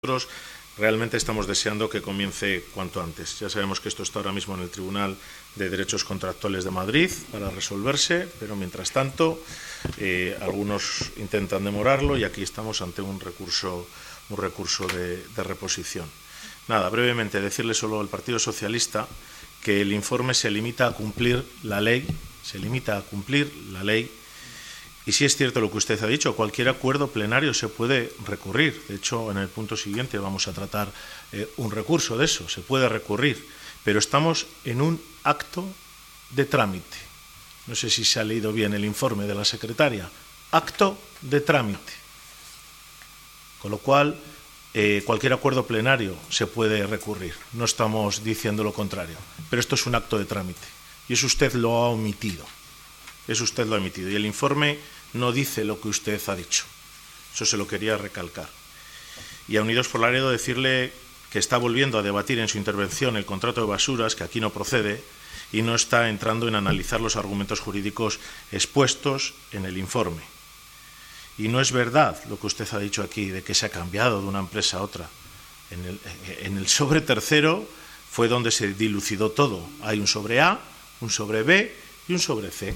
Nosotros realmente estamos deseando que comience cuanto antes. Ya sabemos que esto está ahora mismo en el Tribunal de Derechos Contractuales de Madrid para resolverse, pero mientras tanto algunos intentan demorarlo y aquí estamos ante un recurso de reposición. Nada, brevemente decirle solo al Partido Socialista que el informe se limita a cumplir la ley, y si es cierto lo que usted ha dicho, cualquier acuerdo plenario se puede recurrir. De hecho, en el punto siguiente vamos a tratar un recurso de eso, se puede recurrir, pero estamos en un acto de trámite. No sé si se ha leído bien el informe de la secretaria. Acto de trámite. Con lo cual, cualquier acuerdo plenario se puede recurrir. No estamos diciendo lo contrario, pero esto es un acto de trámite y eso usted lo ha omitido. Y el informe no dice lo que usted ha dicho. Eso se lo quería recalcar. Y a Unidos por Laredo decirle que está volviendo a debatir en su intervención el contrato de basuras, que aquí no procede, y no está entrando en analizar los argumentos jurídicos expuestos en el informe. Y no es verdad lo que usted ha dicho aquí, de que se ha cambiado de una empresa a otra. En el sobre tercero fue donde se dilucidó todo. Hay un sobre A, un sobre B y un sobre C.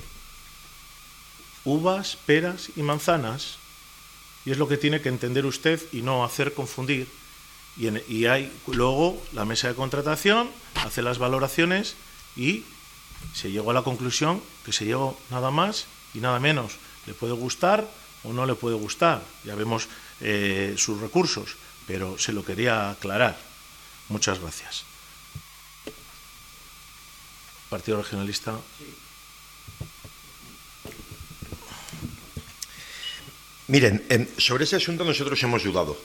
Uvas, peras y manzanas. Y es lo que tiene que entender usted y no hacer confundir. Y hay luego la mesa de contratación, hace las valoraciones y se llegó a la conclusión que se llegó nada más y nada menos. Le puede gustar o no le puede gustar. Ya vemos sus recursos, pero se lo quería aclarar. Muchas gracias. Partido Regionalista. Sí. Miren, sobre ese asunto nosotros hemos dudado.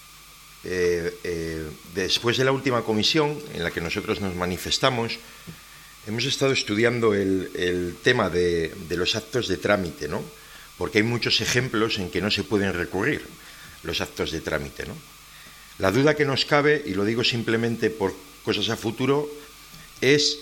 Después de la última comisión en la que nosotros nos manifestamos, hemos estado estudiando el tema de los actos de trámite, ¿no? Porque hay muchos ejemplos en que no se pueden recurrir los actos de trámite, ¿no? La duda que nos cabe, y lo digo simplemente por cosas a futuro, es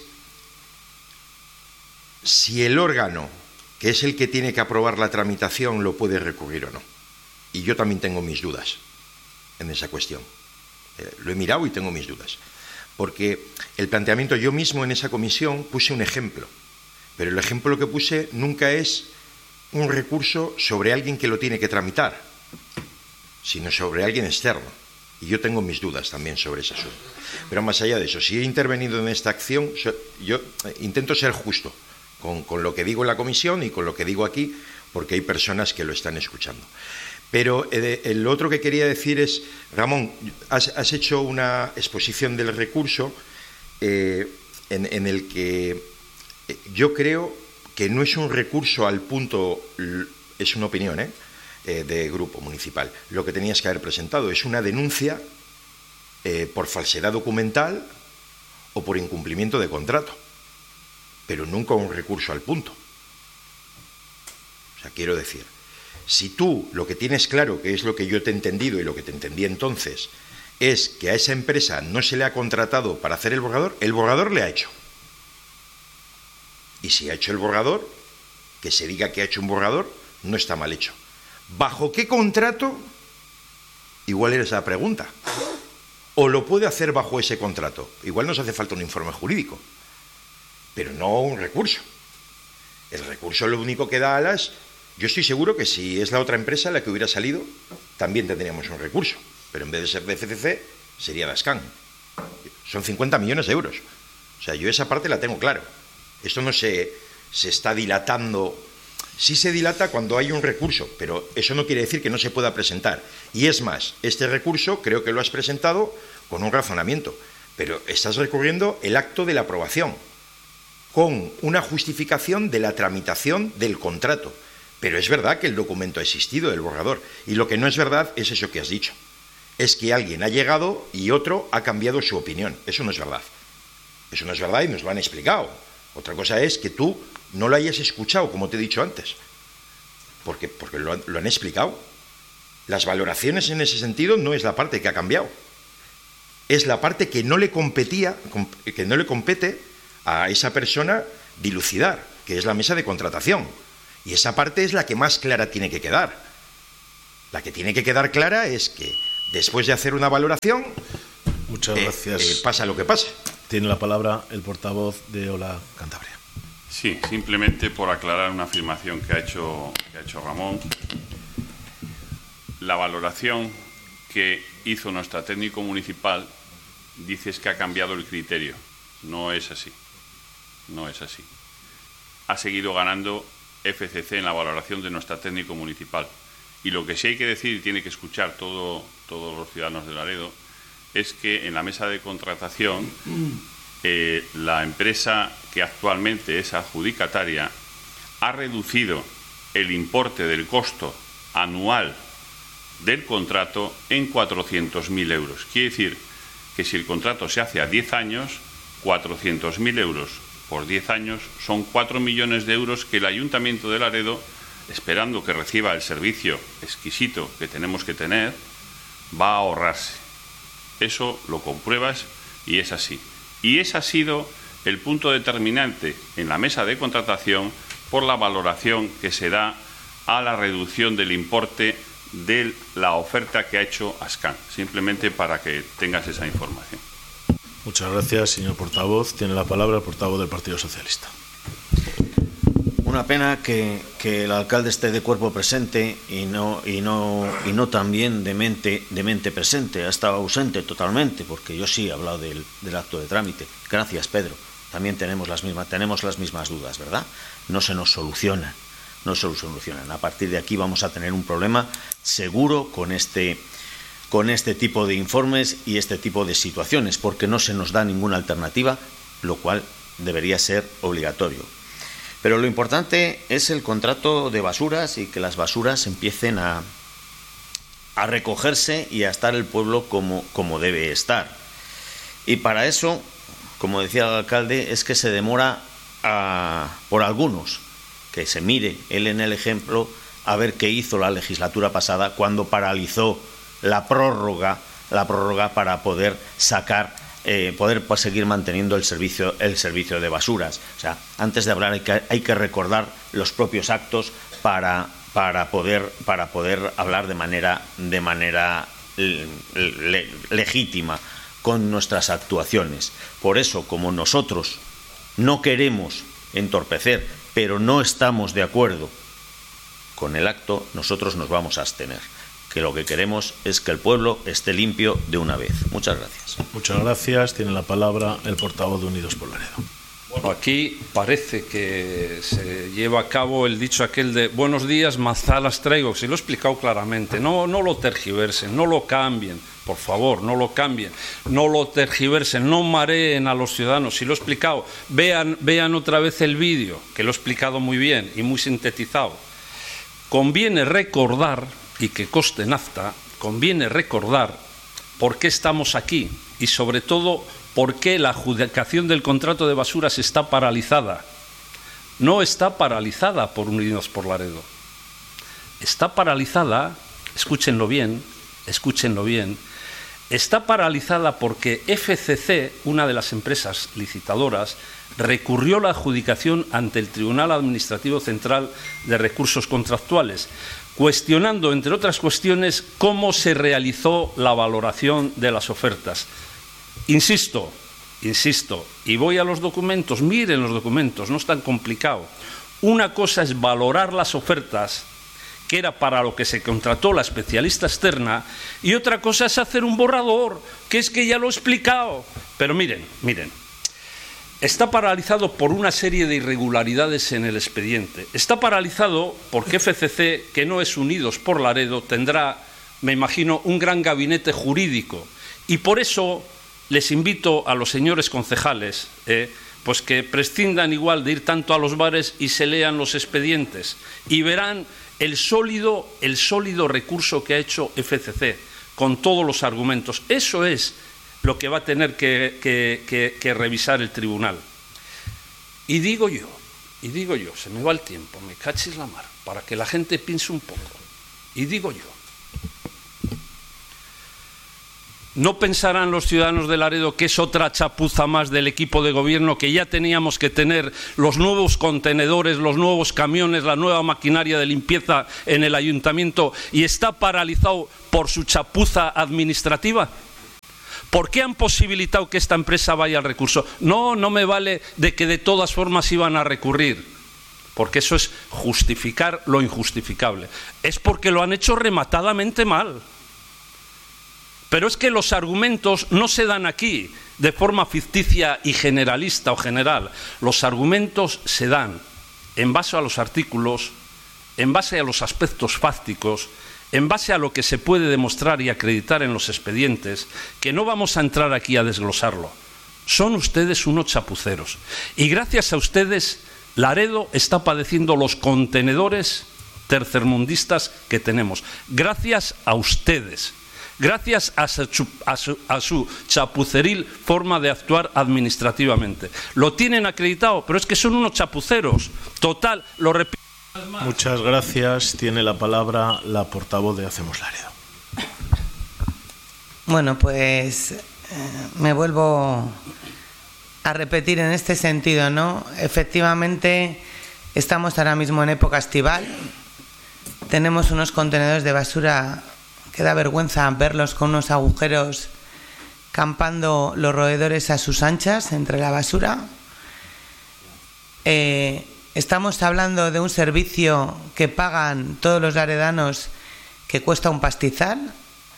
si el órgano que es el que tiene que aprobar la tramitación, lo puede recurrir o no. Y yo también tengo mis dudas en esa cuestión. Lo he mirado y tengo mis dudas. Porque el planteamiento, yo mismo en esa comisión puse un ejemplo, pero el ejemplo que puse nunca es un recurso sobre alguien que lo tiene que tramitar, sino sobre alguien externo. Y yo tengo mis dudas también sobre ese asunto. Pero más allá de eso, si he intervenido en esta acción, yo intento ser justo con lo que digo en la comisión y con lo que digo aquí, porque hay personas que lo están escuchando. Pero el otro que quería decir es, Ramón, has hecho una exposición del recurso en el que yo creo que no es un recurso al punto, es una opinión de grupo municipal. Lo que tenías que haber presentado es una denuncia por falsedad documental o por incumplimiento de contrato, pero nunca un recurso al punto. O sea, quiero decir, si tú lo que tienes claro, que es lo que yo te he entendido y lo que te entendí entonces, es que a esa empresa no se le ha contratado para hacer el borrador le ha hecho. Y si ha hecho el borrador, que se diga que ha hecho un borrador, no está mal hecho. ¿Bajo qué contrato? Igual era esa pregunta. ¿O lo puede hacer bajo ese contrato? Igual nos hace falta un informe jurídico, pero no un recurso. El recurso lo único que da alas, yo estoy seguro que si es la otra empresa la que hubiera salido, también tendríamos un recurso, pero en vez de ser de FCC, sería de Ascan. Son 50 millones de euros. O sea, yo esa parte la tengo claro. Esto no se está dilatando. Sí se dilata cuando hay un recurso, pero eso no quiere decir que no se pueda presentar. Y es más, este recurso creo que lo has presentado con un razonamiento, pero estás recurriendo el acto de la aprobación, con una justificación de la tramitación del contrato. Pero es verdad que el documento ha existido, el borrador, y lo que no es verdad es eso que has dicho. Es que alguien ha llegado y otro ha cambiado su opinión. Eso no es verdad. Eso no es verdad y nos lo han explicado. Otra cosa es que tú no lo hayas escuchado, como te he dicho antes, porque lo han explicado. Las valoraciones en ese sentido no es la parte que ha cambiado. Es la parte que no le compete a esa persona dilucidar, que es la mesa de contratación. Y esa parte es la que más clara tiene que quedar. La que tiene que quedar clara es que Después de hacer una valoración, muchas gracias. Pasa lo que pasa. Tiene la palabra el portavoz de Hola Cantabria. Sí, simplemente por aclarar una afirmación que ha hecho Ramón. La valoración que hizo nuestra técnico municipal dice que ha cambiado el criterio. No es así. No es así. Ha seguido ganando FCC en la valoración de nuestra técnico municipal. Y lo que sí hay que decir, y tiene que escuchar todos los ciudadanos de Laredo, es que en la mesa de contratación la empresa que actualmente es adjudicataria ha reducido el importe del costo anual del contrato en 400.000 euros. Quiere decir que si el contrato se hace a 10 años, 400.000 euros por 10 años son 4 millones de euros que el Ayuntamiento de Laredo, esperando que reciba el servicio exquisito que tenemos que tener, va a ahorrarse. Eso lo compruebas y es así. Y ese ha sido el punto determinante en la mesa de contratación por la valoración que se da a la reducción del importe de la oferta que ha hecho Ascan. Simplemente para que tengas esa información. Muchas gracias, señor portavoz. Tiene la palabra el portavoz del Partido Socialista. Una pena que el alcalde esté de cuerpo presente y no también de mente presente. Ha estado ausente totalmente, porque yo sí he hablado del acto de trámite. Gracias, Pedro. También tenemos las mismas dudas, ¿verdad? No se nos solucionan. A partir de aquí vamos a tener un problema seguro con este tipo de informes y este tipo de situaciones, porque no se nos da ninguna alternativa, lo cual debería ser obligatorio. Pero lo importante es el contrato de basuras y que las basuras empiecen a recogerse y a estar el pueblo como debe estar. Y para eso, como decía el alcalde, es que se demora por algunos, que se mire él en el ejemplo a ver qué hizo la legislatura pasada cuando paralizó la prórroga para poder seguir manteniendo el servicio de basuras. O sea, antes de hablar hay que recordar los propios actos para poder hablar de manera legítima con nuestras actuaciones. Por eso, como nosotros no queremos entorpecer, pero no estamos de acuerdo con el acto, nosotros nos vamos a abstener. Que lo que queremos es que el pueblo esté limpio de una vez. Muchas gracias. Muchas gracias. Tiene la palabra el portavoz de Unidos por Laredo. Bueno, aquí parece que se lleva a cabo el dicho aquel de buenos días, manzanas traigo. Se lo he explicado claramente. No lo tergiversen, no lo cambien. Por favor, no lo cambien. No lo tergiversen, no mareen a los ciudadanos. Si lo he explicado, vean otra vez el vídeo, que lo he explicado muy bien y muy sintetizado. Conviene recordar, y que coste en acta, conviene recordar por qué estamos aquí y sobre todo por qué la adjudicación del contrato de basuras está paralizada. No está paralizada por Unidos por Laredo. Está paralizada, escúchenlo bien, está paralizada porque FCC, una de las empresas licitadoras, recurrió la adjudicación ante el Tribunal Administrativo Central de Recursos Contractuales, cuestionando, entre otras cuestiones, cómo se realizó la valoración de las ofertas. Insisto, y voy a los documentos, miren los documentos, no es tan complicado. Una cosa es valorar las ofertas, que era para lo que se contrató la especialista externa, y otra cosa es hacer un borrador, que es que ya lo he explicado. Pero miren, está paralizado por una serie de irregularidades en el expediente. Está paralizado porque FCC, que no es Unidos por Laredo, tendrá, me imagino, un gran gabinete jurídico. Y por eso les invito a los señores concejales pues que prescindan igual de ir tanto a los bares y se lean los expedientes. Y verán el sólido recurso que ha hecho FCC, con todos los argumentos. Eso es lo que va a tener que revisar el tribunal. Y digo yo, se me va el tiempo, me cachis la mar, para que la gente piense un poco. Y digo yo, ¿no pensarán los ciudadanos de Laredo que es otra chapuza más del equipo de gobierno, que ya teníamos que tener los nuevos contenedores, los nuevos camiones, la nueva maquinaria de limpieza en el ayuntamiento, y está paralizado por su chapuza administrativa? ¿Por qué han posibilitado que esta empresa vaya al recurso? No me vale de que de todas formas iban a recurrir, porque eso es justificar lo injustificable. Es porque lo han hecho rematadamente mal. Pero es que los argumentos no se dan aquí de forma ficticia y generalista o general. Los argumentos se dan en base a los artículos, en base a los aspectos fácticos, en base a lo que se puede demostrar y acreditar en los expedientes, que no vamos a entrar aquí a desglosarlo. Son ustedes unos chapuceros. Y gracias a ustedes, Laredo está padeciendo los contenedores tercermundistas que tenemos. Gracias a ustedes. Gracias a su chapuceril forma de actuar administrativamente. Lo tienen acreditado, pero es que son unos chapuceros. Total, lo repito. Muchas gracias. Tiene la palabra la portavoz de Hacemos Laredo. Bueno, pues me vuelvo a repetir en este sentido, ¿no? Efectivamente, estamos ahora mismo en época estival. Tenemos unos contenedores de basura que da vergüenza verlos con unos agujeros campando los roedores a sus anchas entre la basura. Estamos hablando de un servicio que pagan todos los laredanos, que cuesta un pastizal,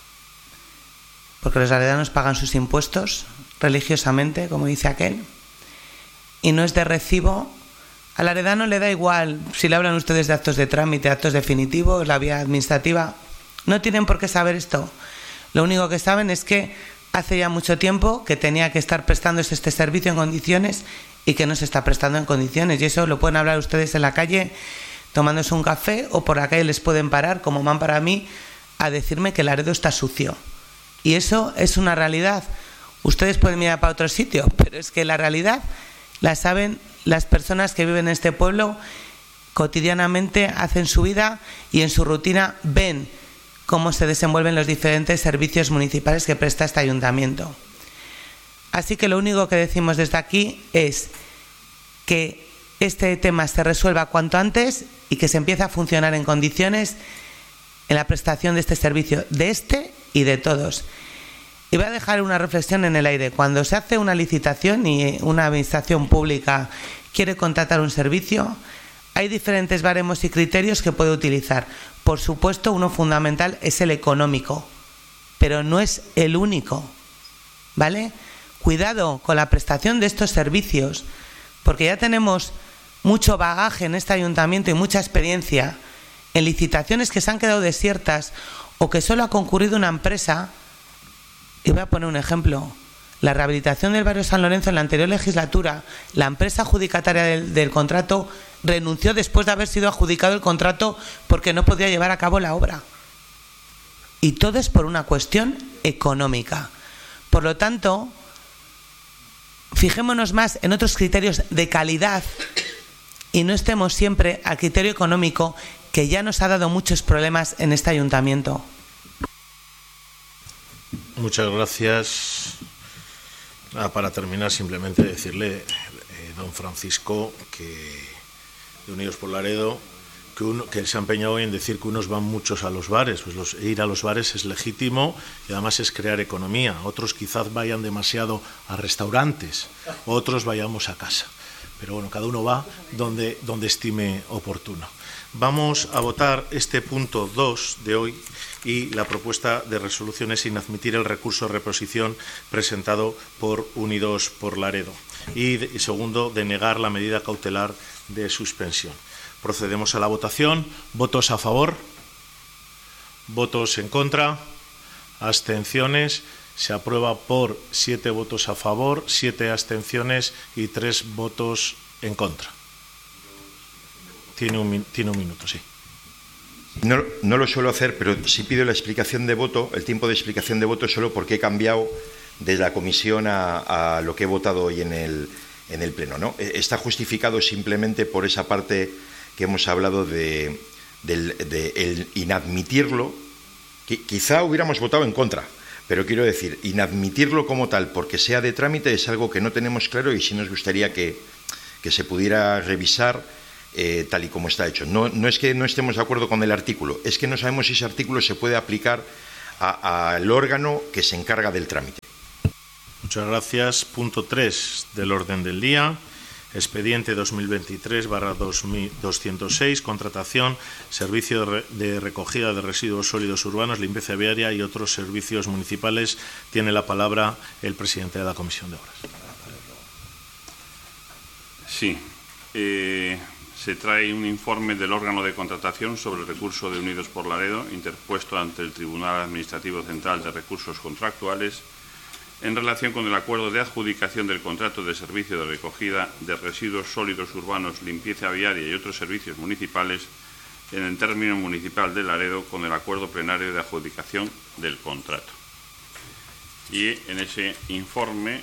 porque los laredanos pagan sus impuestos religiosamente, como dice aquel, y no es de recibo. Al laredano le da igual si le hablan ustedes de actos de trámite, actos definitivos, la vía administrativa. No tienen por qué saber esto. Lo único que saben es que hace ya mucho tiempo que tenía que estar prestándose este servicio en condiciones y que no se está prestando en condiciones. Y eso lo pueden hablar ustedes en la calle tomándose un café, o por la calle les pueden parar, como me han parado a mí, a decirme que Laredo está sucio. Y eso es una realidad. Ustedes pueden mirar para otro sitio, pero es que la realidad la saben las personas que viven en este pueblo, cotidianamente hacen su vida y en su rutina ven cómo se desenvuelven los diferentes servicios municipales que presta este ayuntamiento. Así que lo único que decimos desde aquí es que este tema se resuelva cuanto antes y que se empiece a funcionar en condiciones en la prestación de este servicio, de este y de todos. Y voy a dejar una reflexión en el aire. Cuando se hace una licitación y una administración pública quiere contratar un servicio, hay diferentes baremos y criterios que puede utilizar. Por supuesto, uno fundamental es el económico, pero no es el único, ¿vale? Cuidado con la prestación de estos servicios, porque ya tenemos mucho bagaje en este ayuntamiento y mucha experiencia en licitaciones que se han quedado desiertas o que solo ha concurrido una empresa. Y voy a poner un ejemplo. La rehabilitación del barrio San Lorenzo en la anterior legislatura, la empresa adjudicataria del contrato renunció después de haber sido adjudicado el contrato porque no podía llevar a cabo la obra. Y todo es por una cuestión económica. Por lo tanto, fijémonos más en otros criterios de calidad y no estemos siempre al criterio económico, que ya nos ha dado muchos problemas en este ayuntamiento. Muchas gracias. Para terminar, simplemente decirle, don Francisco, que de Unidos por Laredo, que se ha empeñado hoy en decir que unos van muchos a los bares. Pues ir a los bares es legítimo y además es crear economía. Otros quizás vayan demasiado a restaurantes, otros vayamos a casa. Pero bueno, cada uno va donde estime oportuno. Vamos a votar este punto 2 de hoy y la propuesta de resolución es inadmitir el recurso de reposición presentado por Unidos por Laredo. Y segundo, denegar la medida cautelar de suspensión. Procedemos a la votación. ¿Votos a favor? ¿Votos en contra? ¿Abstenciones? Se aprueba por 7 votos a favor, 7 abstenciones y 3 votos en contra. Tiene un minuto, sí. No lo suelo hacer, pero sí pido la explicación de voto, el tiempo de explicación de voto, solo porque he cambiado de la comisión a lo que he votado hoy en el Pleno, ¿no? Está justificado simplemente por esa parte que hemos hablado de el inadmitirlo, que quizá hubiéramos votado en contra, pero quiero decir, inadmitirlo como tal, porque sea de trámite, es algo que no tenemos claro y sí nos gustaría que se pudiera revisar tal y como está hecho. No es que no estemos de acuerdo con el artículo, es que no sabemos si ese artículo se puede aplicar al órgano que se encarga del trámite. Muchas gracias. Punto 3 del orden del día. Expediente 2023/206, contratación, servicio de recogida de residuos sólidos urbanos, limpieza viaria y otros servicios municipales. Tiene la palabra el presidente de la Comisión de Obras. Sí. Se trae un informe del órgano de contratación sobre el recurso de Unidos por Laredo, interpuesto ante el Tribunal Administrativo Central de Recursos Contractuales, en relación con el acuerdo de adjudicación del contrato de servicio de recogida de residuos sólidos urbanos, limpieza viaria y otros servicios municipales en el término municipal de Laredo, con el acuerdo plenario de adjudicación del contrato. Y en ese informe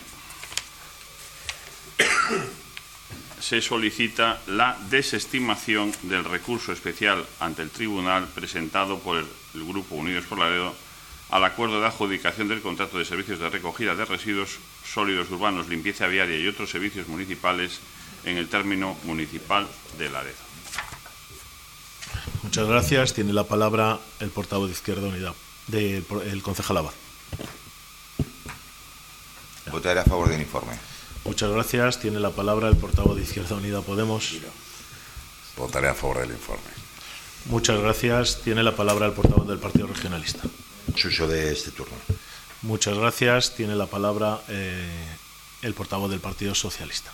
se solicita la desestimación del recurso especial ante el tribunal presentado por el Grupo Unidos por Laredo al acuerdo de adjudicación del contrato de servicios de recogida de residuos sólidos urbanos, limpieza viaria y otros servicios municipales en el término municipal de Laredo. Muchas gracias. Tiene la palabra el portavoz de Izquierda Unida, el concejal Abad. Votaré a favor del informe. Muchas gracias. Tiene la palabra el portavoz de Izquierda Unida Podemos. Votaré a favor del informe. Muchas gracias. Tiene la palabra el portavoz del Partido Regionalista. Uso de este turno. Muchas gracias. Tiene la palabra el portavoz del Partido Socialista.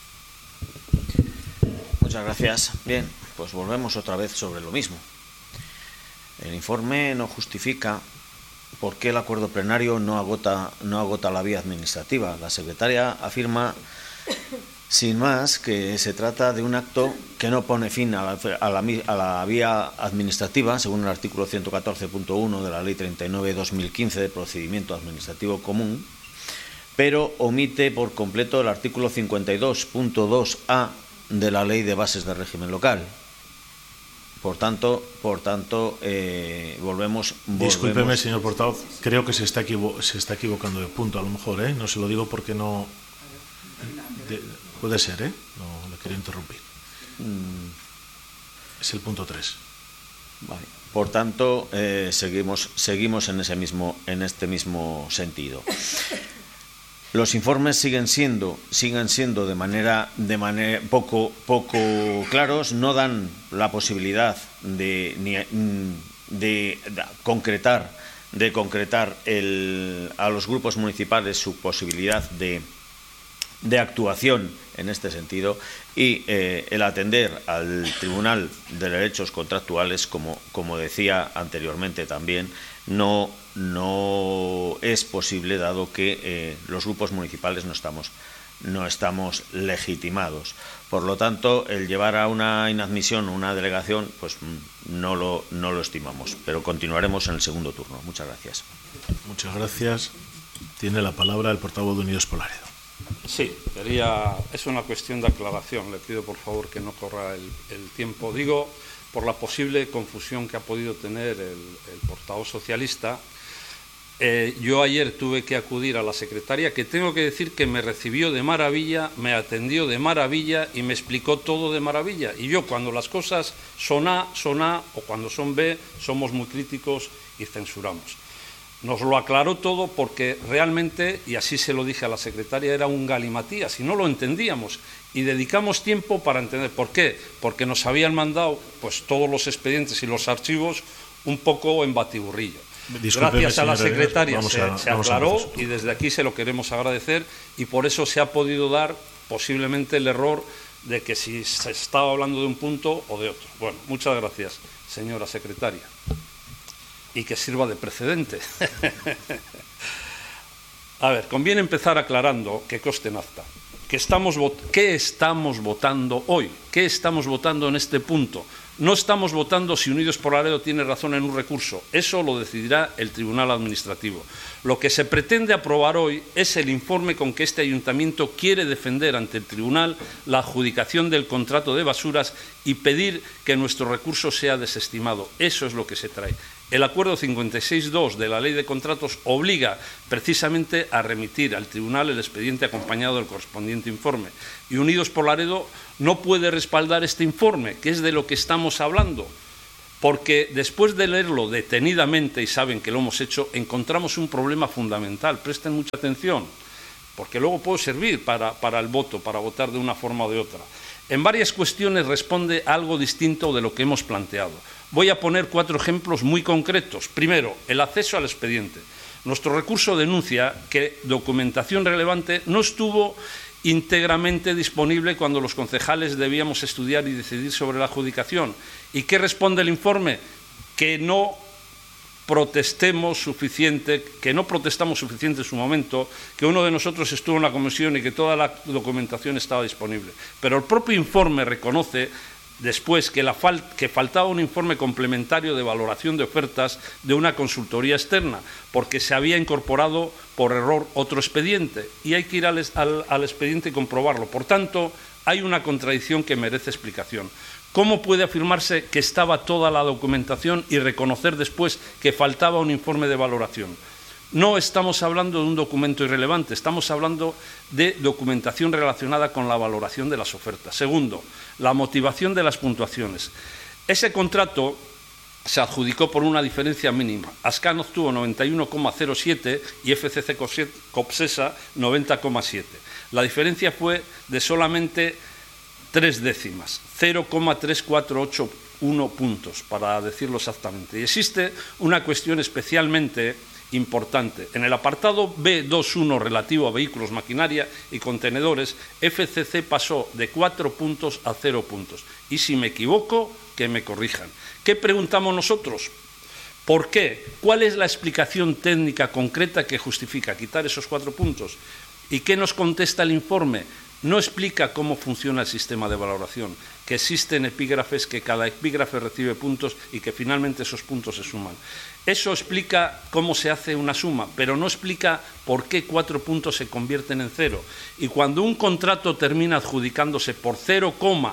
Muchas gracias. Bien, pues volvemos otra vez sobre lo mismo. El informe no justifica por qué el acuerdo plenario no agota la vía administrativa. La secretaria afirma, sin más, que se trata de un acto que no pone fin a la vía administrativa, según el artículo 114.1 de la Ley 39/2015 de Procedimiento Administrativo Común, pero omite por completo el artículo 52.2a de la Ley de Bases de Régimen Local. Por tanto, volvemos. Discúlpeme, señor portavoz, creo que se está equivocando de punto, a lo mejor, ¿eh? No se lo digo porque no... puede ser, ¿eh? No le quiero interrumpir. Es el punto 3. Vale. Por tanto, seguimos en este mismo sentido. Los informes siguen siendo de manera poco claros, no dan la posibilidad de concretar a los grupos municipales su posibilidad de actuación en este sentido, y el atender al Tribunal de Derechos Contractuales, como decía anteriormente también, no es posible, dado que los grupos municipales no estamos legitimados. Por lo tanto, el llevar a una inadmisión o una delegación, pues no lo estimamos, pero continuaremos en el segundo turno. Muchas gracias. Muchas gracias. Tiene la palabra el portavoz de Unidos por Laredo. Sí, es una cuestión de aclaración. Le pido, por favor, que no corra el tiempo. Digo, por la posible confusión que ha podido tener el portavoz socialista. Yo ayer tuve que acudir a la secretaria, que tengo que decir que me recibió de maravilla, me atendió de maravilla y me explicó todo de maravilla. Y yo, cuando las cosas son A, o cuando son B, somos muy críticos y censuramos. Nos lo aclaró todo, porque realmente, y así se lo dije a la secretaria, era un galimatías y no lo entendíamos, y dedicamos tiempo para entender. ¿Por qué? Porque nos habían mandado pues todos los expedientes y los archivos un poco en batiburrillo. Gracias a la secretaria se aclaró, y desde aquí se lo queremos agradecer, y por eso se ha podido dar posiblemente el error de que si se estaba hablando de un punto o de otro. Bueno, muchas gracias, señora secretaria. Y que sirva de precedente. A ver, conviene empezar aclarando, que conste en acta, ¿qué estamos votando hoy? ¿Qué estamos votando en este punto? No estamos votando si Unidos por Laredo tiene razón en un recurso. Eso lo decidirá el Tribunal Administrativo. Lo que se pretende aprobar hoy es el informe con que este ayuntamiento quiere defender ante el Tribunal la adjudicación del contrato de basuras y pedir que nuestro recurso sea desestimado. Eso es lo que se trae. El acuerdo 56.2 de la Ley de Contratos obliga precisamente a remitir al Tribunal el expediente acompañado del correspondiente informe. Y Unidos por Laredo no puede respaldar este informe, que es de lo que estamos hablando. porque después de leerlo detenidamente, y saben que lo hemos hecho, encontramos un problema fundamental. Presten mucha atención, porque luego puede servir para el voto, para votar de una forma o de otra. En varias cuestiones responde a algo distinto de lo que hemos planteado. Voy a poner 4 ejemplos muy concretos. Primero, el acceso al expediente. Nuestro recurso denuncia que documentación relevante no estuvo íntegramente disponible cuando los concejales debíamos estudiar y decidir sobre la adjudicación. ¿Y qué responde el informe? Que no protestamos suficiente en su momento, que uno de nosotros estuvo en la comisión y que toda la documentación estaba disponible. Pero el propio informe reconoce después que faltaba un informe complementario de valoración de ofertas de una consultoría externa, porque se había incorporado por error otro expediente y hay que ir al expediente y comprobarlo. Por tanto, hay una contradicción que merece explicación. ¿Cómo puede afirmarse que estaba toda la documentación y reconocer después que faltaba un informe de valoración? No estamos hablando de un documento irrelevante, estamos hablando de documentación relacionada con la valoración de las ofertas. Segundo, la motivación de las puntuaciones. Ese contrato se adjudicó por una diferencia mínima. Ascan obtuvo 91,07 y FCC Copsesa 90,7. La diferencia fue de solamente 3 décimas, 0,3481 puntos, para decirlo exactamente. Y existe una cuestión especialmente importante. En el apartado B21 relativo a vehículos, maquinaria y contenedores, FCC pasó de 4 puntos a 0 puntos. Y si me equivoco, que me corrijan. ¿Qué preguntamos nosotros? ¿Por qué? ¿Cuál es la explicación técnica concreta que justifica quitar esos 4 puntos? ¿Y qué nos contesta el informe? No explica cómo funciona el sistema de valoración, que existen epígrafes, que cada epígrafe recibe puntos y que finalmente esos puntos se suman. Eso explica cómo se hace una suma, pero no explica por qué 4 puntos se convierten en 0. Y cuando un contrato termina adjudicándose por 0,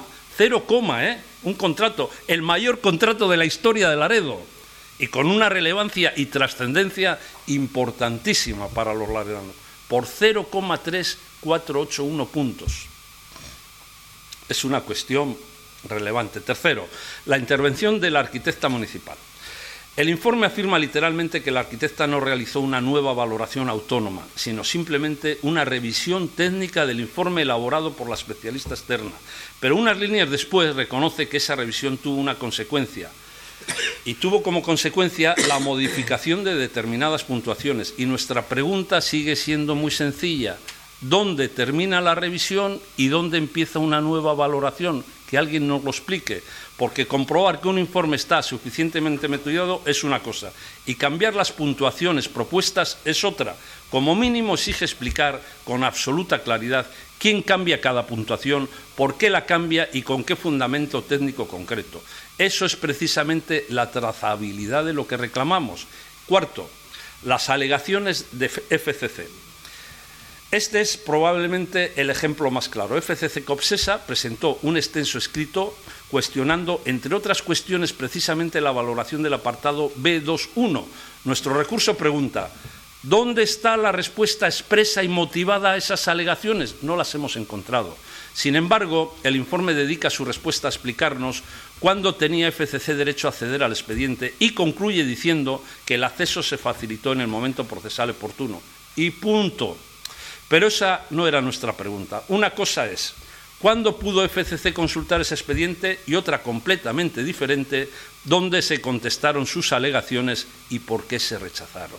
un contrato, el mayor contrato de la historia de Laredo, y con una relevancia y trascendencia importantísima para los laredanos, por 0,3481 puntos. Es una cuestión relevante. Tercero, la intervención de la arquitecta municipal. El informe afirma literalmente que la arquitecta no realizó una nueva valoración autónoma, sino simplemente una revisión técnica del informe elaborado por la especialista externa. Pero unas líneas después reconoce que esa revisión tuvo una consecuencia, y tuvo como consecuencia la modificación de determinadas puntuaciones. Y nuestra pregunta sigue siendo muy sencilla. ¿Dónde termina la revisión y dónde empieza una nueva valoración? Que alguien nos lo explique, porque comprobar que un informe está suficientemente estudiado es una cosa y cambiar las puntuaciones propuestas es otra. Como mínimo exige explicar con absoluta claridad quién cambia cada puntuación, por qué la cambia y con qué fundamento técnico concreto. Eso es precisamente la trazabilidad de lo que reclamamos. Cuarto, las alegaciones de FCC. Este es probablemente el ejemplo más claro. FCC Copsesa presentó un extenso escrito cuestionando, entre otras cuestiones, precisamente la valoración del apartado B21. Nuestro recurso pregunta, ¿dónde está la respuesta expresa y motivada a esas alegaciones? No las hemos encontrado. Sin embargo, el informe dedica su respuesta a explicarnos cuándo tenía FCC derecho a acceder al expediente y concluye diciendo que el acceso se facilitó en el momento procesal oportuno. Y punto. Pero esa no era nuestra pregunta. Una cosa es, ¿cuándo pudo FCC consultar ese expediente? Y otra completamente diferente, ¿dónde se contestaron sus alegaciones y por qué se rechazaron?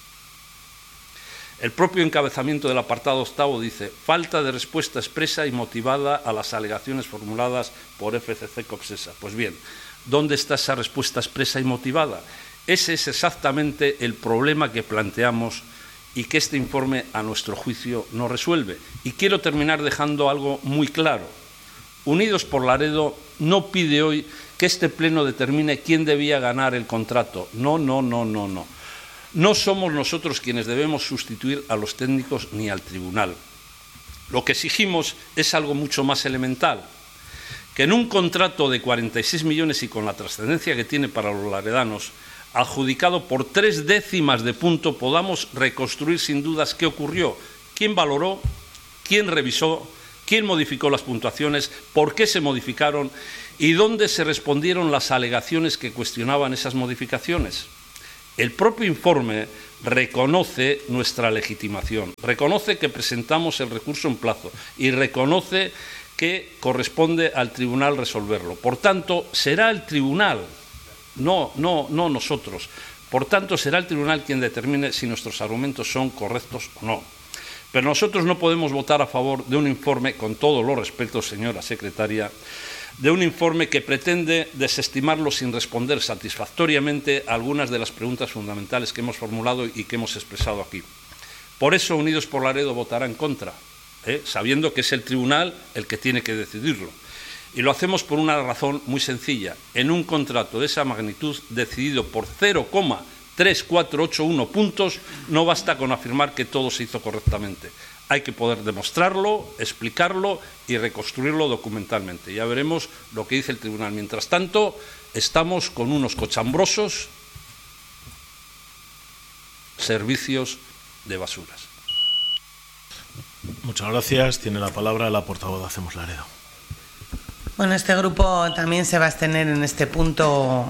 El propio encabezamiento del apartado 8 dice, falta de respuesta expresa y motivada a las alegaciones formuladas por FCC Copsesa. Pues bien, ¿dónde está esa respuesta expresa y motivada? Ese es exactamente el problema que planteamos y que este informe, a nuestro juicio, no resuelve. Y quiero terminar dejando algo muy claro. Unidos por Laredo no pide hoy que este pleno determine quién debía ganar el contrato. No. No somos nosotros quienes debemos sustituir a los técnicos ni al tribunal. Lo que exigimos es algo mucho más elemental. Que en un contrato de 46 millones y con la trascendencia que tiene para los laredanos, adjudicado por 3 décimas de punto, podamos reconstruir sin dudas qué ocurrió, quién valoró, quién revisó, quién modificó las puntuaciones, por qué se modificaron y dónde se respondieron las alegaciones que cuestionaban esas modificaciones. El propio informe reconoce nuestra legitimación, reconoce que presentamos el recurso en plazo y reconoce que corresponde al tribunal resolverlo. Por tanto, será el tribunal, no nosotros. Por tanto, será el tribunal quien determine si nuestros argumentos son correctos o no. Pero nosotros no podemos votar a favor de un informe, con todos los respetos, señora secretaria, de un informe que pretende desestimarlo sin responder satisfactoriamente a algunas de las preguntas fundamentales que hemos formulado y que hemos expresado aquí. Por eso, Unidos por Laredo votará en contra, sabiendo que es el tribunal el que tiene que decidirlo. Y lo hacemos por una razón muy sencilla. En un contrato de esa magnitud, decidido por 0,3481 puntos, no basta con afirmar que todo se hizo correctamente. Hay que poder demostrarlo, explicarlo y reconstruirlo documentalmente. Ya veremos lo que dice el tribunal. Mientras tanto, estamos con unos cochambrosos servicios de basuras. Muchas gracias. Tiene la palabra la portavoz de Hacemos Laredo. Bueno, este grupo también se va a abstener en este punto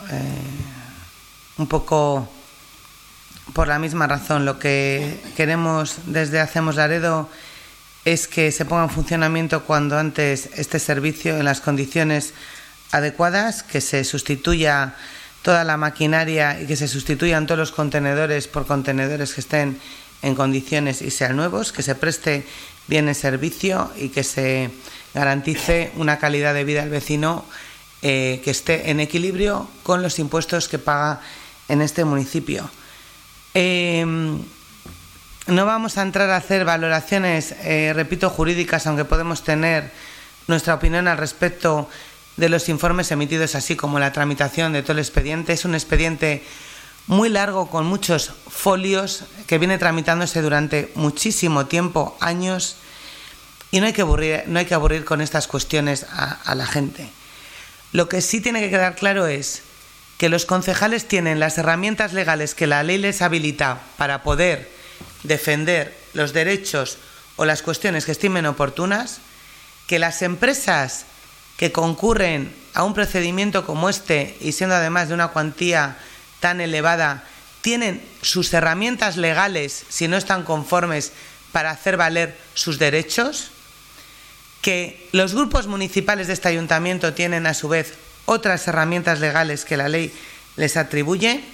un poco por la misma razón. Lo que queremos desde Hacemos Laredo es que se ponga en funcionamiento cuando antes este servicio en las condiciones adecuadas, que se sustituya toda la maquinaria y que se sustituyan todos los contenedores por contenedores que estén en condiciones y sean nuevos, que se preste bien el servicio y que se garantice una calidad de vida al vecino que esté en equilibrio con los impuestos que paga en este municipio. No vamos a entrar a hacer valoraciones, repito, jurídicas, aunque podemos tener nuestra opinión al respecto de los informes emitidos, así como la tramitación de todo el expediente. Es un expediente muy largo, con muchos folios, que viene tramitándose durante muchísimo tiempo, años, y no hay que aburrir con estas cuestiones a la gente. Lo que sí tiene que quedar claro es que los concejales tienen las herramientas legales que la ley les habilita para poder defender los derechos o las cuestiones que estimen oportunas, que las empresas que concurren a un procedimiento como este, y siendo además de una cuantía tan elevada, tienen sus herramientas legales, si no están conformes, para hacer valer sus derechos, que los grupos municipales de este ayuntamiento tienen a su vez otras herramientas legales que la ley les atribuye,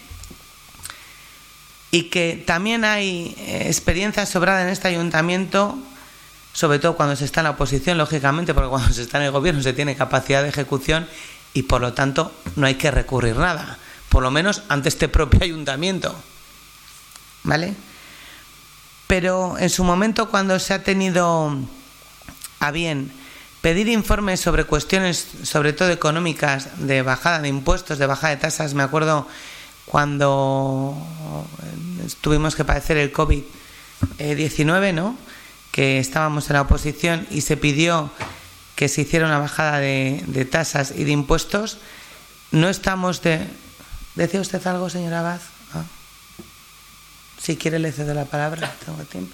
y que también hay experiencia sobrada en este ayuntamiento, sobre todo cuando se está en la oposición, lógicamente, porque cuando se está en el gobierno se tiene capacidad de ejecución y por lo tanto no hay que recurrir nada, por lo menos ante este propio ayuntamiento, ¿vale? Pero en su momento, cuando se ha tenido a bien pedir informes sobre cuestiones, sobre todo económicas, de bajada de impuestos, de bajada de tasas, me acuerdo cuando tuvimos que padecer el COVID-19, ¿no?, que estábamos en la oposición y se pidió que se hiciera una bajada de tasas y de impuestos. No estamos de... ¿Decía usted algo, señora Abad? ¿Ah? Si quiere le cedo la palabra, tengo tiempo.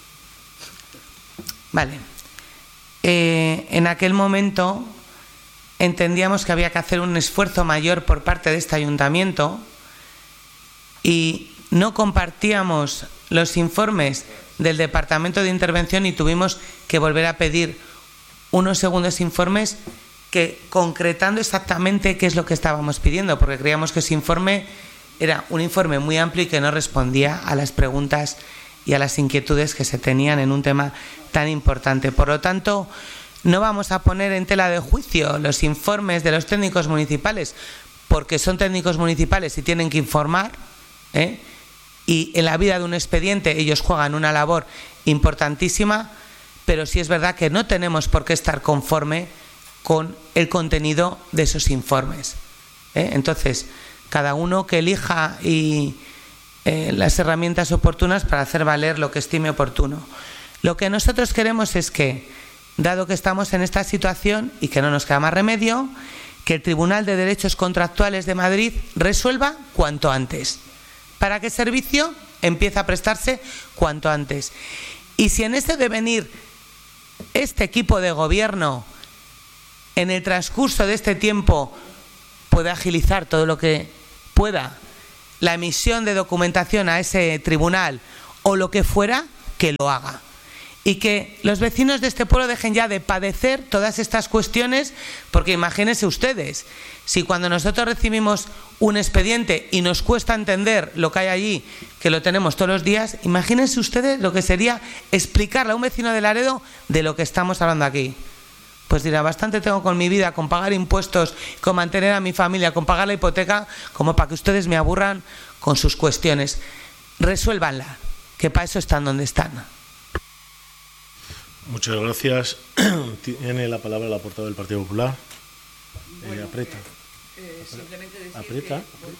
Vale. En aquel momento entendíamos que había que hacer un esfuerzo mayor por parte de este ayuntamiento y no compartíamos los informes del Departamento de Intervención y tuvimos que volver a pedir unos segundos informes que concretando exactamente qué es lo que estábamos pidiendo, porque creíamos que ese informe era un informe muy amplio y que no respondía a las preguntas y a las inquietudes que se tenían en un tema tan importante. Por lo tanto, no vamos a poner en tela de juicio los informes de los técnicos municipales, porque son técnicos municipales y tienen que informar, y en la vida de un expediente ellos juegan una labor importantísima, pero sí es verdad que no tenemos por qué estar conforme con el contenido de esos informes. Entonces, cada uno que elija las herramientas oportunas para hacer valer lo que estime oportuno. Lo que nosotros queremos es que, dado que estamos en esta situación y que no nos queda más remedio, que el Tribunal de Derechos Contractuales de Madrid resuelva cuanto antes, para que el servicio empiece a prestarse cuanto antes. Y si en este devenir este equipo de gobierno, en el transcurso de este tiempo, puede agilizar todo lo que pueda la emisión de documentación a ese tribunal o lo que fuera, que lo haga. Y que los vecinos de este pueblo dejen ya de padecer todas estas cuestiones, porque imagínense ustedes, si cuando nosotros recibimos un expediente y nos cuesta entender lo que hay allí, que lo tenemos todos los días, imagínense ustedes lo que sería explicarle a un vecino de Laredo de lo que estamos hablando aquí. Pues dirá, bastante tengo con mi vida, con pagar impuestos, con mantener a mi familia, con pagar la hipoteca, como para que ustedes me aburran con sus cuestiones. Resuélvanla, que para eso están donde están. Muchas gracias. Tiene la palabra la portavoz del Partido Popular. Aprieta. Simplemente decir Aprieta.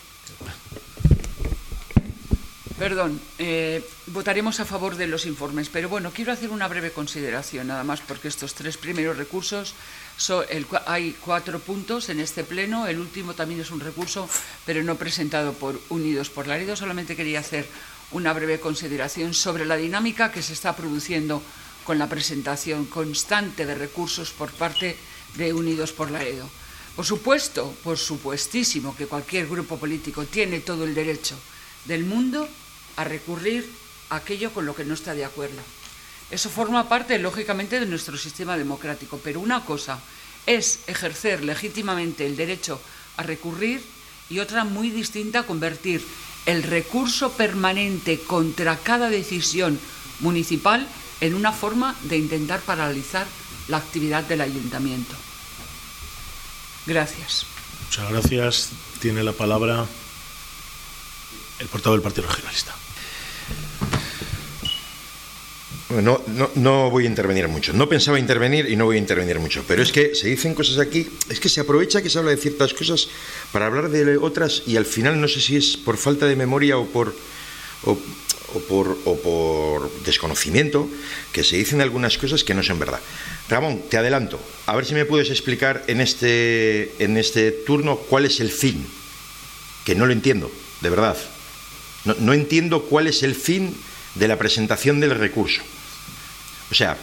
Perdón, votaremos a favor de los informes, pero bueno, quiero hacer una breve consideración, nada más, porque estos 3 primeros recursos, hay 4 puntos en este pleno, el último también es un recurso, pero no presentado por Unidos por Laredo. Solamente quería hacer una breve consideración sobre la dinámica que se está produciendo con la presentación constante de recursos por parte de Unidos por Laredo. Por supuesto, por supuestísimo, que cualquier grupo político tiene todo el derecho del mundo a recurrir a aquello con lo que no está de acuerdo. Eso forma parte, lógicamente, de nuestro sistema democrático. Pero una cosa es ejercer legítimamente el derecho a recurrir y otra muy distinta, convertir el recurso permanente contra cada decisión municipal en una forma de intentar paralizar la actividad del ayuntamiento. Gracias. Muchas gracias. Tiene la palabra el portavoz del Partido Regionalista. No voy a intervenir mucho. No pensaba intervenir y no voy a intervenir mucho. Pero es que se dicen cosas aquí, es que se aprovecha que se habla de ciertas cosas para hablar de otras y al final no sé si es por falta de memoria o por desconocimiento, que se dicen algunas cosas que no son verdad. Ramón, te adelanto, a ver si me puedes explicar en este turno cuál es el fin, que no lo entiendo, de verdad. No entiendo cuál es el fin de la presentación del recurso. O sea,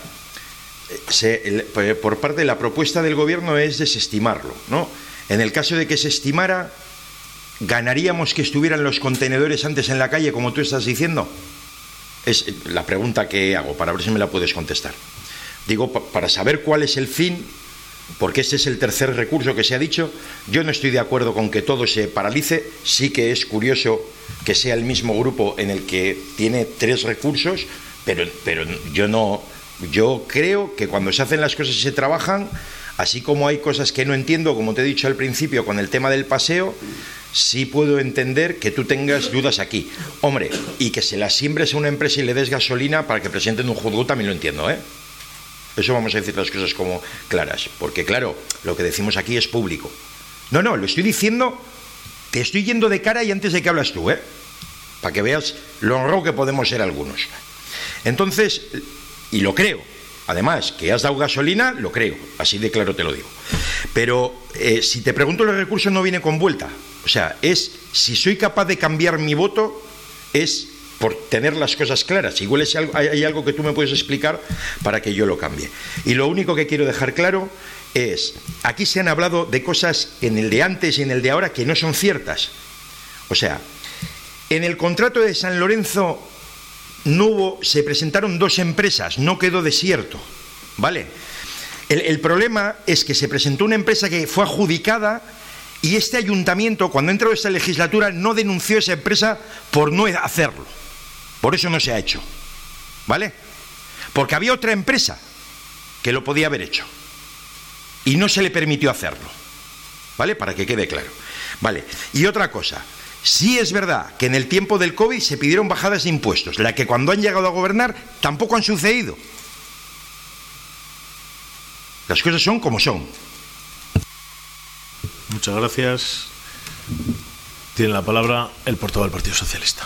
por parte de la propuesta del Gobierno es desestimarlo, ¿no? En el caso de que se estimara, ¿ganaríamos que estuvieran los contenedores antes en la calle, como tú estás diciendo? Es la pregunta que hago, para ver si me la puedes contestar. Digo, para saber cuál es el fin, porque este es el tercer recurso que se ha dicho. Yo no estoy de acuerdo con que todo se paralice. Sí que es curioso que sea el mismo grupo en el que tiene 3 recursos, pero yo creo que cuando se hacen las cosas y se trabajan, así como hay cosas que no entiendo, como te he dicho al principio con el tema del paseo, sí puedo entender que tú tengas dudas aquí. Hombre, y que se las siembres a una empresa y le des gasolina para que presenten un juzgado, también lo entiendo, ¿eh? Eso vamos a decir las cosas como claras, porque claro, lo que decimos aquí es público. No, lo estoy diciendo, te estoy yendo de cara y antes de que hablas tú, para que veas lo honrado que podemos ser algunos. Entonces, y lo creo, además, que has dado gasolina, lo creo, así de claro te lo digo. Pero si te pregunto, los recursos no viene con vuelta. O sea, si soy capaz de cambiar mi voto, es por tener las cosas claras. Igual hay algo que tú me puedes explicar para que yo lo cambie. Y lo único que quiero dejar claro es, aquí se han hablado de cosas en el de antes y en el de ahora que no son ciertas. O sea, en el contrato de San Lorenzo se presentaron 2 empresas, no quedó desierto, ¿vale? El problema es que se presentó una empresa que fue adjudicada y este ayuntamiento, cuando ha entrado esta legislatura, no denunció a esa empresa por no hacerlo. Por eso no se ha hecho, ¿vale? Porque había otra empresa que lo podía haber hecho y no se le permitió hacerlo, ¿vale? Para que quede claro, ¿vale? Y otra cosa, sí es verdad que en el tiempo del COVID se pidieron bajadas de impuestos, la que cuando han llegado a gobernar tampoco han sucedido. Las cosas son como son. Muchas gracias. Tiene la palabra el portavoz del Partido Socialista.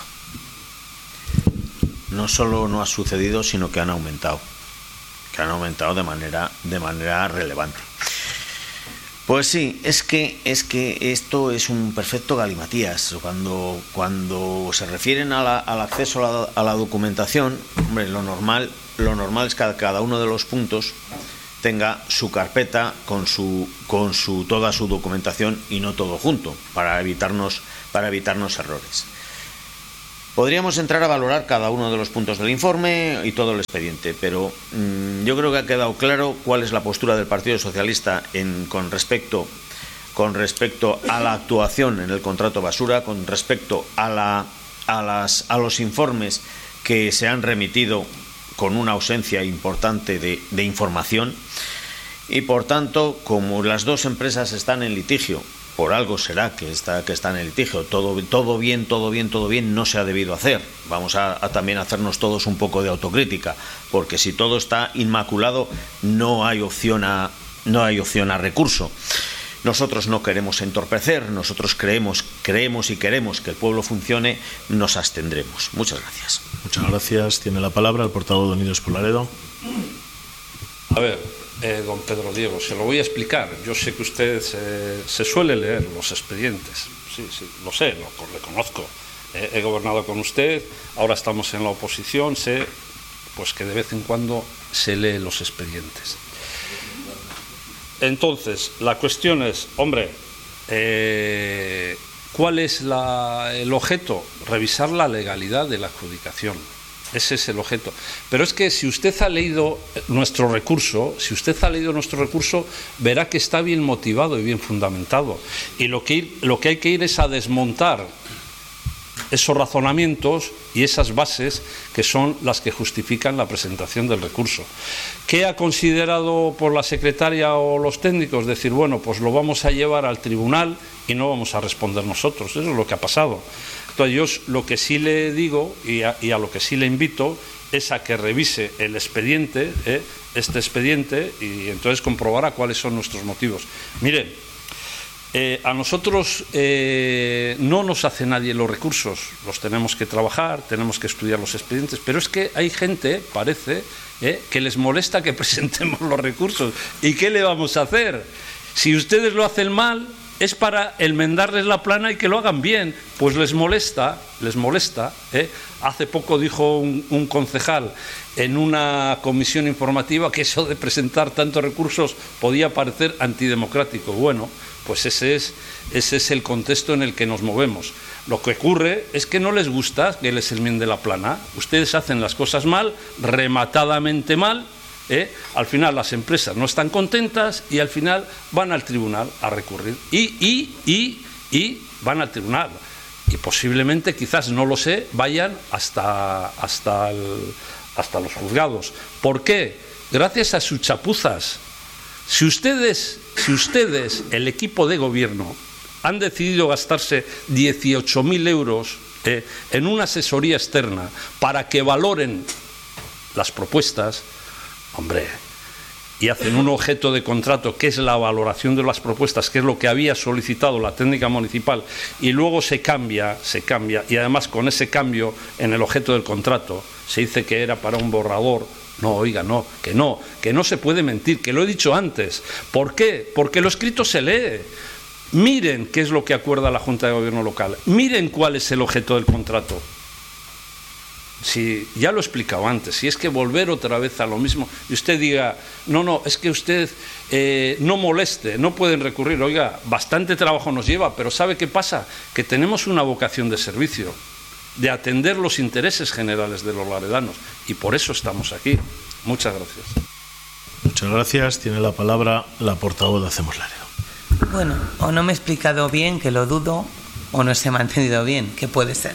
No solo no ha sucedido, sino que han aumentado de manera relevante. Pues sí, es que esto es un perfecto galimatías. Cuando se refieren al acceso a la documentación, hombre, lo normal es que cada uno de los puntos tenga su carpeta con toda su documentación y no todo junto, para evitarnos errores. Podríamos entrar a valorar cada uno de los puntos del informe y todo el expediente, pero yo creo que ha quedado claro cuál es la postura del Partido Socialista con respecto a la actuación en el contrato basura, con respecto a los informes que se han remitido con una ausencia importante de información, y por tanto, como las dos empresas están en litigio, por algo será que está en el litigio, todo bien no se ha debido hacer. Vamos a también hacernos todos un poco de autocrítica, porque si todo está inmaculado no hay opción a recurso. Nosotros no queremos entorpecer, nosotros creemos y queremos que el pueblo funcione, nos abstendremos. Muchas gracias. Muchas gracias. Tiene la palabra el portavoz de Unidos por Laredo. A ver, don Pedro Diego, se lo voy a explicar. Yo sé que usted se suele leer los expedientes. Sí, lo sé, le conozco. He gobernado con usted, ahora estamos en la oposición, sé pues que de vez en cuando se lee los expedientes. Entonces, la cuestión es, hombre, ¿cuál es el objeto? Revisar la legalidad de la adjudicación. Ese es el objeto. Pero es que si usted ha leído nuestro recurso, verá que está bien motivado y bien fundamentado. Y lo que hay que ir es a desmontar esos razonamientos y esas bases que son las que justifican la presentación del recurso. ¿Qué ha considerado por la secretaria o los técnicos? Decir, bueno, pues lo vamos a llevar al tribunal y no vamos a responder nosotros. Eso es lo que ha pasado. Entonces yo lo que sí le digo y a lo que sí le invito es a que revise el expediente, este expediente, y entonces comprobará cuáles son nuestros motivos. Miren, a nosotros no nos hace nadie los recursos, los tenemos que trabajar, tenemos que estudiar los expedientes, pero es que hay gente, parece, que les molesta que presentemos los recursos. ¿Y qué le vamos a hacer? Si ustedes lo hacen mal, es para enmendarles la plana y que lo hagan bien, pues les molesta. Hace poco dijo un concejal en una comisión informativa que eso de presentar tantos recursos podía parecer antidemocrático. Bueno, pues ese es el contexto en el que nos movemos. Lo que ocurre es que no les gusta que les enmiende la plana. Ustedes hacen las cosas mal, rematadamente mal. Al final las empresas no están contentas y al final van al tribunal a recurrir y van al tribunal y posiblemente, quizás, no lo sé, vayan hasta los juzgados. ¿Por qué? Gracias a sus chapuzas. Si ustedes, el equipo de gobierno, han decidido gastarse 18.000 euros en una asesoría externa para que valoren las propuestas, hombre, y hacen un objeto de contrato que es la valoración de las propuestas, que es lo que había solicitado la técnica municipal, y luego se cambia, y además con ese cambio en el objeto del contrato se dice que era para un borrador. No, oiga, que no se puede mentir, que lo he dicho antes. ¿Por qué? Porque lo escrito se lee. Miren qué es lo que acuerda la Junta de Gobierno local, miren cuál es el objeto del contrato. Si ya lo he explicado antes, si es que volver otra vez a lo mismo y usted diga, no, es que usted no moleste, no pueden recurrir, oiga, bastante trabajo nos lleva, pero ¿sabe qué pasa? Que tenemos una vocación de servicio, de atender los intereses generales de los laredanos, y por eso estamos aquí. Muchas gracias. Muchas gracias. Tiene la palabra la portavoz de Hacemos Laredo. Bueno, o no me he explicado bien, que lo dudo, o no se me ha entendido bien, que puede ser.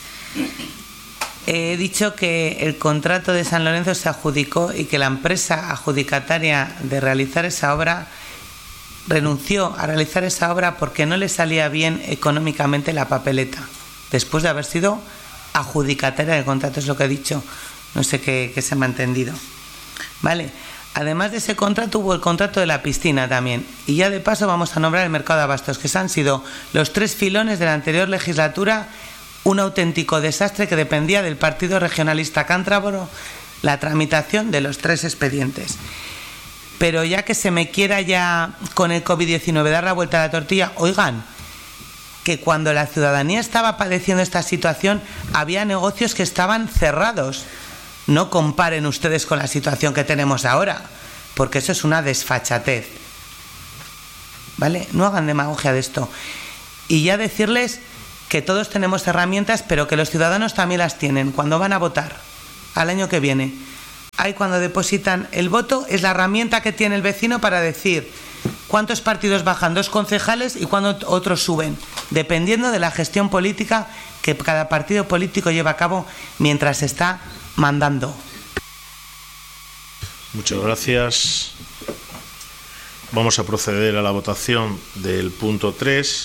He dicho que el contrato de San Lorenzo se adjudicó y que la empresa adjudicataria de realizar esa obra renunció a realizar esa obra porque no le salía bien económicamente la papeleta, después de haber sido adjudicataria del contrato, es lo que he dicho, no sé qué se me ha entendido. Vale, además de ese contrato hubo el contrato de la piscina también, y ya de paso vamos a nombrar el mercado de abastos, que han sido los 3 filones de la anterior legislatura, un auténtico desastre que dependía del Partido Regionalista Cántabro, la tramitación de los 3 expedientes. pero ya que se me quiera ya con el COVID-19 dar la vuelta a la tortilla, oigan, que cuando la ciudadanía estaba padeciendo esta situación había negocios que estaban cerrados. No comparen ustedes con la situación que tenemos ahora, porque eso es una desfachatez. ¿Vale? No hagan demagogia de esto. Y ya decirles que todos tenemos herramientas, pero que los ciudadanos también las tienen cuando van a votar al año que viene. Ahí cuando depositan el voto es la herramienta que tiene el vecino para decir cuántos partidos bajan 2 concejales y cuántos otros suben, dependiendo de la gestión política que cada partido político lleva a cabo mientras está mandando. Muchas gracias. Vamos a proceder a la votación del punto 3,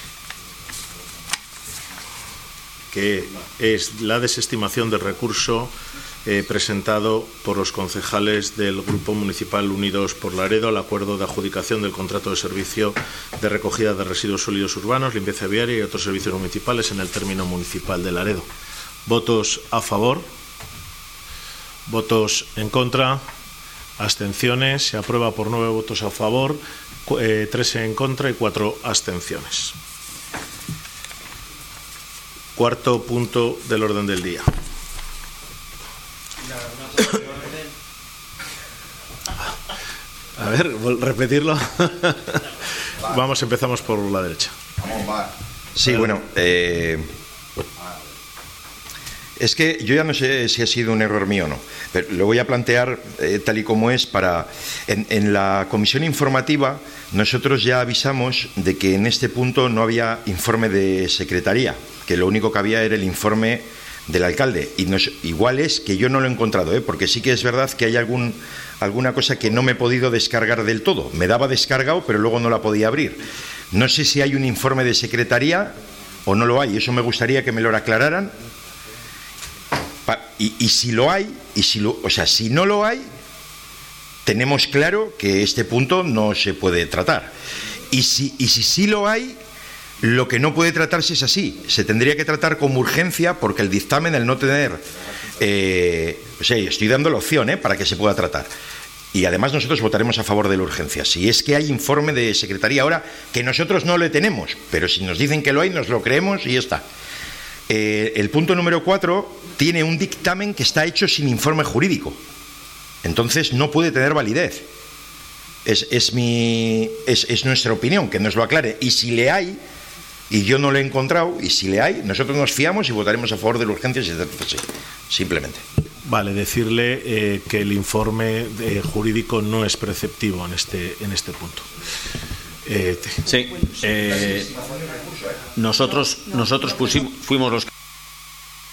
que es la desestimación del recurso presentado por los concejales del Grupo Municipal Unidos por Laredo al acuerdo de adjudicación del contrato de servicio de recogida de residuos sólidos urbanos, limpieza viaria y otros servicios municipales en el término municipal de Laredo. ¿Votos a favor? ¿Votos en contra? Abstenciones. Se aprueba por 9 votos a favor, 3 en contra y 4 abstenciones. Cuarto punto del orden del día. A ver, repetirlo. Empezamos por la derecha. Sí, bueno, es que yo ya no sé si ha sido un error mío o no, pero lo voy a plantear tal y como es para... En la comisión informativa nosotros ya avisamos de que en este punto no había informe de secretaría, que lo único que había era el informe del alcalde, y igual es que yo no lo he encontrado, porque sí que es verdad que hay alguna cosa que no me he podido descargar del todo. Me daba descargado, pero luego no la podía abrir. No sé si hay un informe de secretaría o no lo hay, eso me gustaría que me lo aclararan. Y si lo hay, si no lo hay, tenemos claro que este punto no se puede tratar. Y si sí lo hay, lo que no puede tratarse es así. Se tendría que tratar como urgencia, porque el dictamen, el no tener... estoy dando la opción para que se pueda tratar. Y además nosotros votaremos a favor de la urgencia. Si es que hay informe de secretaría ahora, que nosotros no lo tenemos, pero si nos dicen que lo hay, nos lo creemos y ya está. El punto número 4 tiene un dictamen que está hecho sin informe jurídico. Entonces no puede tener validez. Es nuestra opinión, que nos lo aclare. Y si le hay, y yo no lo he encontrado, y si le hay, nosotros nos fiamos y votaremos a favor de la urgencia si se trata así, simplemente. Vale, decirle que el informe jurídico no es preceptivo en este punto. Sí, nosotros fuimos los